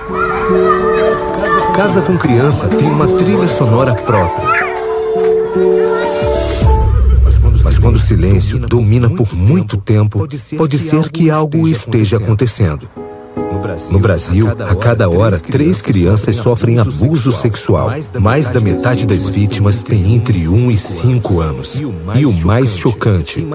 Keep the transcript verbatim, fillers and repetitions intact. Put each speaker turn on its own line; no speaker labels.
Casa com Criança tem uma trilha sonora própria. Mas quando o silêncio domina por muito tempo, pode ser que algo esteja acontecendo. No Brasil, a cada hora, três crianças sofrem abuso sexual. Mais da metade das vítimas tem entre um e cinco anos. E o mais chocante,